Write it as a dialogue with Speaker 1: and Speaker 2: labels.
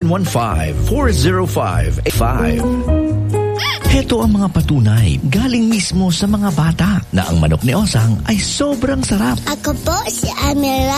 Speaker 1: 0917-405-85. Heto ang mga patunay galing mismo sa mga bata na ang manok ni Osang ay sobrang sarap.
Speaker 2: Ako po si Amira